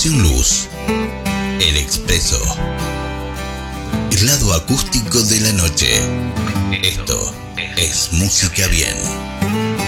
Estación Luz, El Expreso, el lado acústico de la noche. Esto es Música Bien.